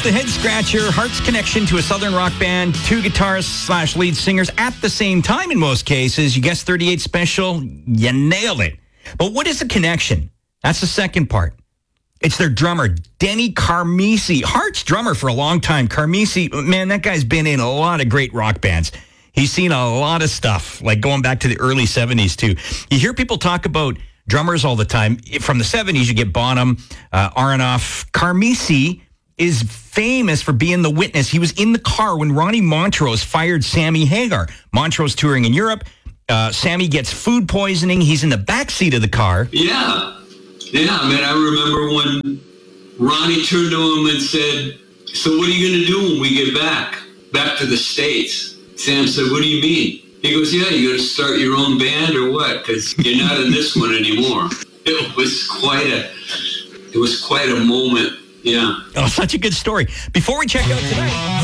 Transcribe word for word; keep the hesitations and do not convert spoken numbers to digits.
it's the head scratcher, Heart's connection to a Southern rock band, two guitarists slash lead singers at the same time in most cases. You guessed thirty-eight Special, you nailed it. But what is the connection? That's the second part. It's their drummer, Denny Carmisi. Heart's drummer for a long time. Carmisi, man, that guy's been in a lot of great rock bands. He's seen a lot of stuff, like going back to the early seventies, too. You hear people talk about drummers all the time. From the seventies, you get Bonham, uh, Aronoff. Carmisi is famous for being the witness. He was in the car when Ronnie Montrose fired Sammy Hagar. Montrose touring in Europe. Uh, Sammy gets food poisoning. He's in the backseat of the car. Yeah. Yeah, man, I remember when Ronnie turned to him and said, so what are you going to do when we get back, back to the States? Sam said, what do you mean? He goes, yeah, you going to start your own band or what? Because you're not in this one anymore. It was quite a, it was quite a moment. Yeah. Oh, such a good story. Before we check out tonight...